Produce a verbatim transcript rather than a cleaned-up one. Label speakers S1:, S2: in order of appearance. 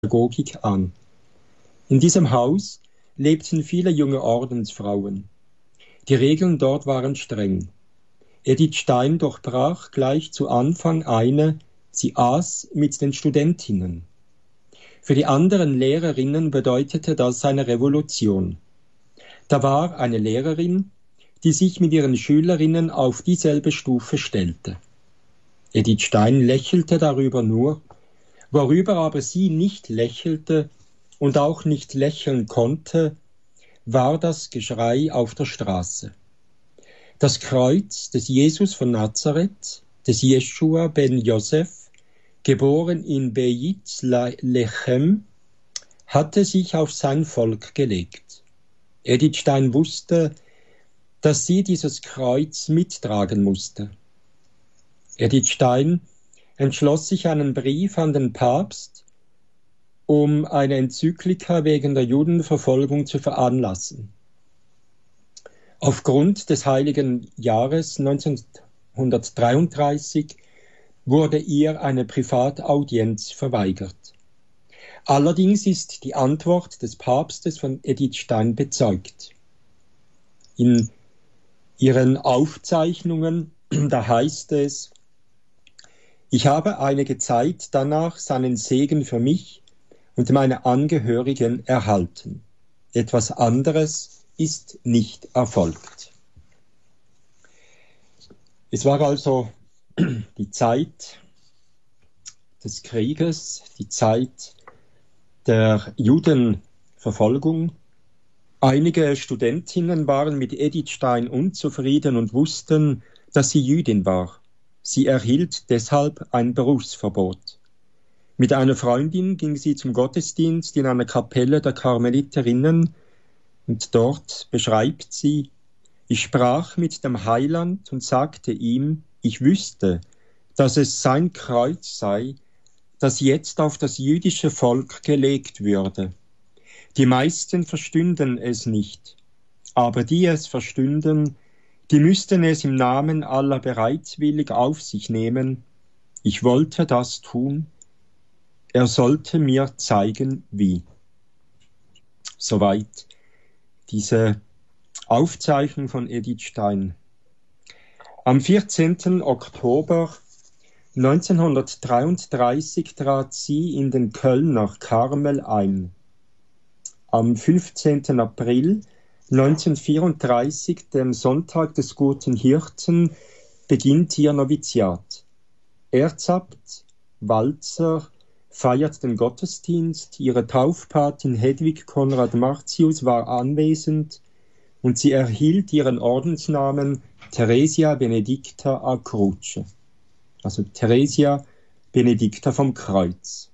S1: Pädagogik an. In diesem Haus lebten viele junge Ordensfrauen. Die Regeln dort waren streng. Edith Stein durchbrach gleich zu Anfang eine, sie aß mit den Studentinnen. Für die anderen Lehrerinnen bedeutete das eine Revolution. Da war eine Lehrerin, die sich mit ihren Schülerinnen auf dieselbe Stufe stellte. Edith Stein lächelte darüber nur, worüber aber sie nicht lächelte und auch nicht lächeln konnte, war das Geschrei auf der Straße. Das Kreuz des Jesus von Nazareth, des Jeschua ben Josef, geboren in Beit Lechem, hatte sich auf sein Volk gelegt. Edith Stein wusste, dass sie dieses Kreuz mittragen musste. Edith Stein entschloss sich, einen Brief an den Papst, um eine Enzyklika wegen der Judenverfolgung zu veranlassen. Aufgrund des Heiligen Jahres neunzehnhundertdreiunddreißig wurde ihr eine Privataudienz verweigert. Allerdings ist die Antwort des Papstes von Edith Stein bezeugt. In ihren Aufzeichnungen, da heißt es: Ich habe einige Zeit danach seinen Segen für mich und meine Angehörigen erhalten. Etwas anderes ist nicht erfolgt. Es war also die Zeit des Krieges, die Zeit der Judenverfolgung. Einige Studentinnen waren mit Edith Stein unzufrieden und wussten, dass sie Jüdin war. Sie erhielt deshalb ein Berufsverbot. Mit einer Freundin ging sie zum Gottesdienst in einer Kapelle der Karmeliterinnen und dort beschreibt sie: Ich sprach mit dem Heiland und sagte ihm, ich wüsste, dass es sein Kreuz sei, das jetzt auf das jüdische Volk gelegt würde. Die meisten verstünden es nicht, aber die es verstünden, die müssten es im Namen aller bereitwillig auf sich nehmen. Ich wollte das tun. Er sollte mir zeigen, wie. Soweit diese Aufzeichnung von Edith Stein. Am vierzehnten Oktober neunzehnhundertdreiunddreißig trat sie in den Kölner Karmel ein. Am fünfzehnten April neunzehnhundertvierunddreißig, dem Sonntag des Guten Hirten, beginnt ihr Noviziat. Erzabt, Walzer feiert den Gottesdienst, ihre Taufpatin Hedwig Konrad Martius war anwesend und sie erhielt ihren Ordensnamen Theresia Benedicta a Cruce, also Theresia Benedicta vom Kreuz.